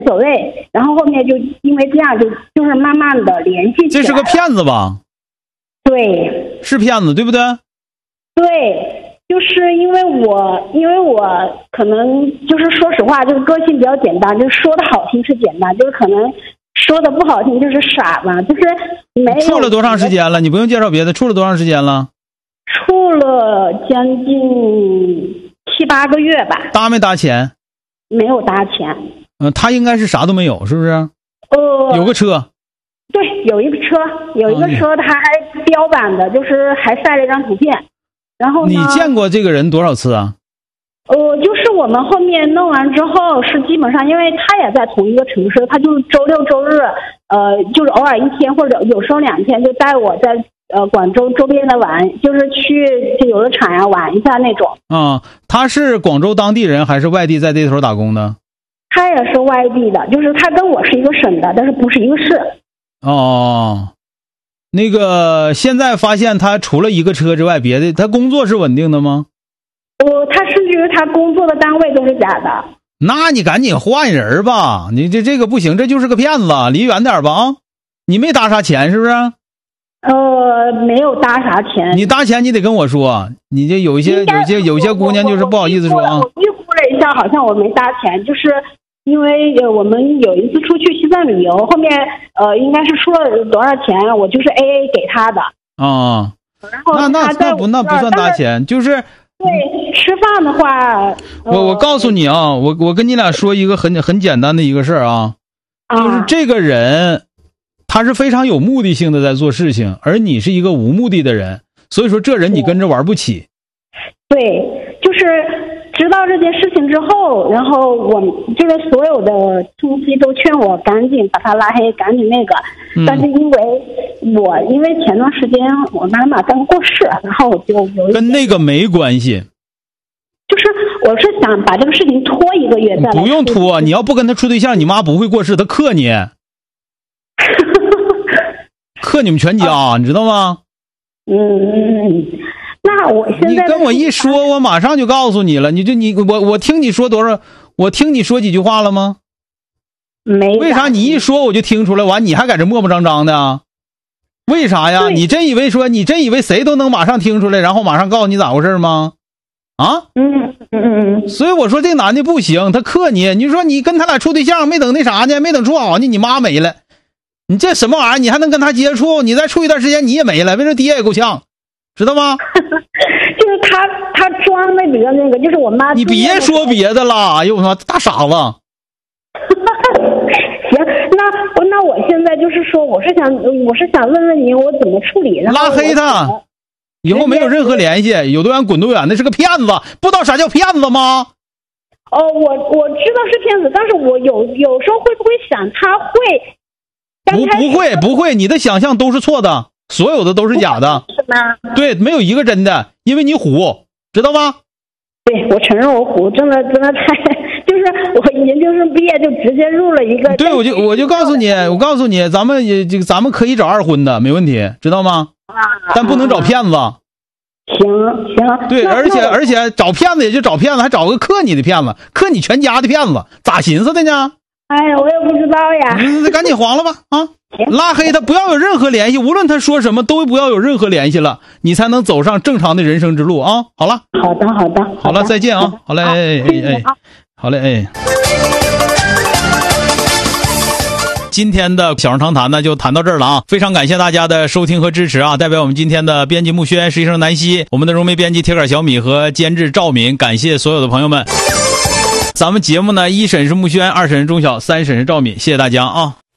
所谓。然后后面就因为这样就是慢慢的联系起来了。 这是个骗子吧？ 对， 是骗子，对不对？ 对，就是因为我可能就是说实话，就是个性比较简单，就是说的好听是简单，就是可能说的不好听就是傻嘛，就是没有。 处了多长时间了？你不用介绍别的，处了多长时间了？ 处了将近7、8个月吧。 搭没搭钱？ 没有搭钱。 他应该是啥都没有，是不是？有个车。 对，有一个车，他还标版的，就是还晒了一张图片。然后呢， 你见过这个人多少次啊？ 就是我们后面弄完之后是基本上，因为他也在同一个城市，他就是周六周日，就是偶尔1天或者有时候2天就带我在广州周边的玩，就是去游乐场呀玩一下那种。 他是广州当地人还是外地在这头打工的？ 他也是外地的，就是他跟我是一个省的，但是不是一个市。 那个现在发现他除了一个车之外，别的他工作是稳定的吗？ 他甚至于他工作的单位都是假的。 那你赶紧换人吧，你这个不行，这就是个骗子，离远点吧啊！你没搭啥钱是不是？ 没有搭啥钱。 你搭钱你得跟我说，你这有一些姑娘就是不好意思说啊。 我预估了一下，好像我没搭钱，就是因为我们有一次出去西藏旅游，后面应该是说了多少钱，我就是 AA 给他的。然后那不算搭钱，就是。 对，吃饭的话， 我告诉你啊，我跟你俩说一个很简单的一个事儿啊，就是这个人他是非常有目的性的在做事情，而你是一个无目的的人，所以说这人你跟着玩不起。对，就是知道这件事情之后，然后我这个所有的亲戚都劝我赶紧把他拉黑，赶紧那个。但是因为前段时间我妈妈刚过世，然后我就跟那个没关系。 就是我是想把这个事情拖1个月再来。 不用拖，你要不跟他处对象，你妈不会过世，他克你。克你们全家，你知道吗？ 那我现在你跟我一说，我马上就告诉你了。我听你说多少？我听你说几句话了吗？ 没。 为啥你一说我就听出来？完你还在这磨磨张张的？为啥呀？你真以为谁都能马上听出来，然后马上告诉你咋回事吗？所以我说这男的不行，他克你。你说你跟他俩处对象，没等那啥呢，没等处好呢，你妈没了。你这什么玩意儿？你还能跟他接触？你再处一段时间你也没了。为什么爹也够呛？知道吗？ 就是他装那个，就是我妈。 你别说别的了，哎呦我妈大傻子。 行，那我现在就是说，我是想问问您，我怎么处理？然后拉黑他，以后没有任何联系，有多远滚多远。那是个骗子，不知道啥叫骗子吗？ 我知道是骗子，但是我有时候会不会想他会？ 不会，你的想象都是错的。所有的都是假的， 是吗？ 对，没有一个真的，因为你虎，知道吗？ 对，我承认我虎，真的太，就是我研究生毕业就直接入了一个。 对，我就告诉你，咱们可以找2婚的，没问题，知道吗？但不能找骗子。 行。 对，而且找骗子也就找骗子，还找个克你的骗子，克你全家的骗子，咋寻思的呢？ 哎呀，我也不知道呀。 赶紧黄了吧啊！拉黑他，不要有任何联系，无论他说什么都不要有任何联系了，你才能走上正常的人生之路啊！好了， 好了， 再见啊！好嘞，好嘞，今天的小声长谈呢就谈到这儿了啊！非常感谢大家的收听和支持啊！代表我们今天的编辑木轩、实习生南希、我们的融媒编辑铁杆小米和监制赵敏，感谢所有的朋友们。咱们节目呢，1审是木轩，2审是钟晓，3审是赵敏，谢谢大家啊！